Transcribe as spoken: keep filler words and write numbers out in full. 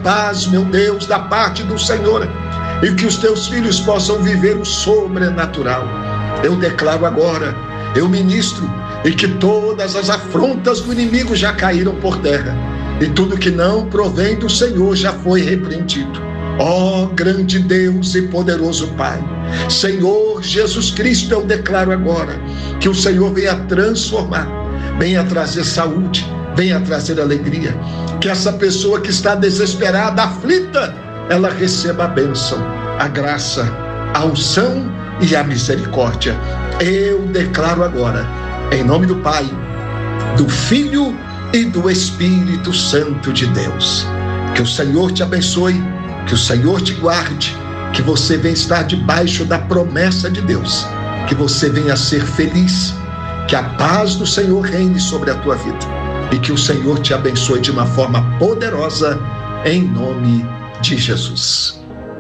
paz, meu Deus, da parte do Senhor, e que os teus filhos possam viver o sobrenatural. Eu declaro agora, eu ministro, e que todas as afrontas do inimigo já caíram por terra, e tudo que não provém do Senhor já foi repreendido. Ó grande Deus e poderoso Pai, Senhor Jesus Cristo, eu declaro agora que o Senhor venha transformar, venha trazer saúde, venha trazer alegria, que essa pessoa que está desesperada, aflita, ela receba a bênção, a graça, a unção e a misericórdia. Eu declaro agora, em nome do Pai, do Filho e do Espírito Santo de Deus, que o Senhor te abençoe, que o Senhor te guarde, que você venha estar debaixo da promessa de Deus, que você venha ser feliz, que a paz do Senhor reine sobre a tua vida e que o Senhor te abençoe de uma forma poderosa, em nome de Jesus.